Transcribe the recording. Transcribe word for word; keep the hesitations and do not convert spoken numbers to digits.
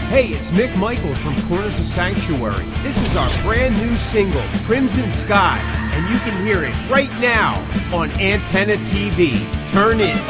Hey, it's Mick Michaels from Corners of Sanctuary. This is our brand new single, Crimson Sky, and you can hear it right now on Antenna T V. Turn it